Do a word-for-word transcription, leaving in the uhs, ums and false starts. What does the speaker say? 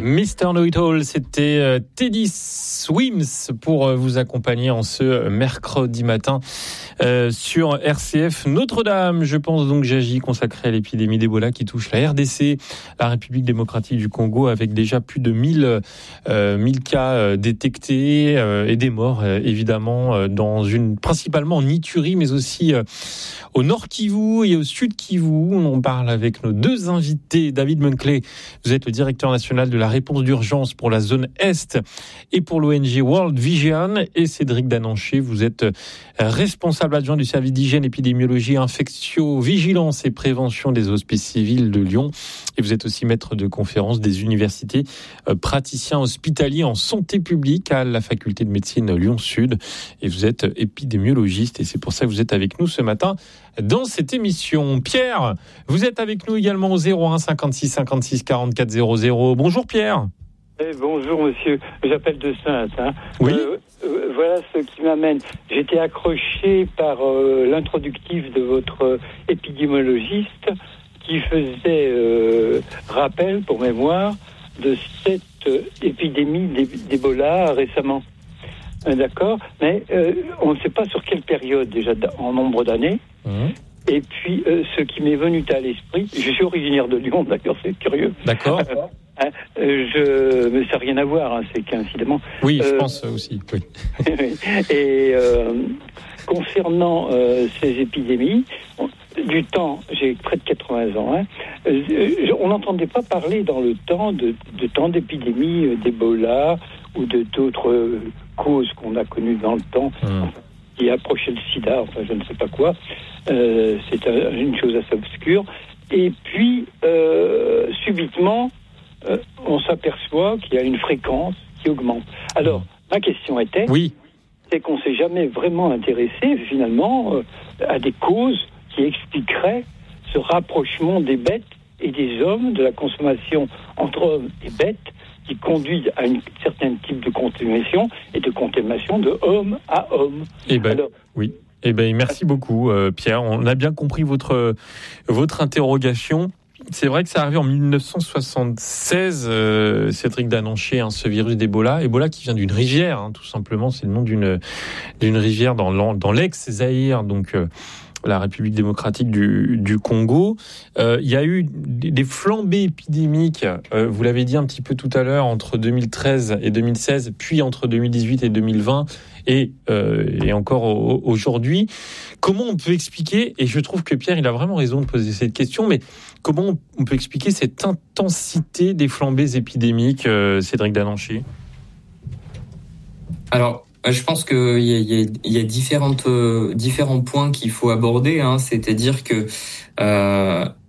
mister Know-It-All, c'était Teddy Swims pour vous accompagner en ce mercredi matin euh, sur R C F Notre-Dame. Je pense donc j'agis consacré à l'épidémie d'Ebola qui touche la R D C, la République démocratique du Congo, avec déjà plus de mille, euh, mille cas détectés euh, et des morts euh, évidemment dans une principalement en Ituri, mais aussi euh, au nord Kivu et au sud Kivu. On parle avec nos deux invités. David Munkley, vous êtes le directeur national de la réponse d'urgence pour la zone Est et pour l'O N G World Vision, et Cédric Dananché, vous êtes responsable adjoint du service d'hygiène, épidémiologie, infectio-vigilance et prévention des hospices civils de Lyon, et vous êtes aussi maître de conférence des universités, praticien hospitalier en santé publique à la faculté de médecine Lyon-Sud, et vous êtes épidémiologiste, et c'est pour ça que vous êtes avec nous ce matin dans cette émission. Pierre, vous êtes avec nous également au zéro un cinquante-six cinquante-six quarante-quatre zéro zéro. Bonjour Pierre. Eh, bonjour monsieur, j'appelle de Sainte. Hein. Oui. Euh, euh, voilà ce qui m'amène. J'étais accroché par euh, l'introductif de votre euh, épidémiologiste qui faisait euh, rappel, pour mémoire, de cette euh, épidémie d'Ebola récemment. Euh, d'accord, mais euh, on ne sait pas sur quelle période déjà en nombre d'années. Mmh. Et puis, euh, ce qui m'est venu à l'esprit, je suis originaire de Lyon, d'ailleurs, c'est curieux. D'accord. Euh, hein, euh, je, mais ça n'a rien à voir, hein, c'est qu'incidemment. Oui, je euh, pense aussi. Oui. Et euh, concernant euh, ces épidémies, on, du temps, j'ai près de quatre-vingts ans, hein, euh, on n'entendait pas parler dans le temps de, de temps d'épidémie euh, d'Ebola ou de d'autres euh, causes qu'on a connues dans le temps. Mmh. Qui approchait le sida, enfin je ne sais pas quoi, euh, c'est un, une chose assez obscure. Et puis, euh, subitement, euh, on s'aperçoit qu'il y a une fréquence qui augmente. Alors, ma question était, oui. c'est qu'on ne s'est jamais vraiment intéressé, finalement, euh, à des causes qui expliqueraient ce rapprochement des bêtes et des hommes, de la consommation entre hommes et bêtes, qui conduisent à un certain type de contamination et de contamination de homme à homme. Eh ben, Alors, oui. Eh ben, merci beaucoup, euh, Pierre. On a bien compris votre, votre interrogation. C'est vrai que ça arrivé en dix-neuf cent soixante-seize, euh, Cédric Dananché, hein, ce virus d'Ebola. Ebola qui vient d'une rivière, hein, tout simplement. C'est le nom d'une, d'une rivière dans, dans l'ex-Zaïre, donc... Euh, la République démocratique du, du Congo. Euh, il y a eu des flambées épidémiques, euh, vous l'avez dit un petit peu tout à l'heure, entre deux mille treize et deux mille seize, puis entre deux mille dix-huit et deux mille vingt, et, euh, et encore au, aujourd'hui. Comment on peut expliquer, et je trouve que Pierre, il a vraiment raison de poser cette question, mais comment on peut expliquer cette intensité des flambées épidémiques, euh, Cédric Dananché ? Alors, je pense qu'il y a, il y a, il y a différentes, euh, différents points qu'il faut aborder. Hein. C'est-à-dire que euh,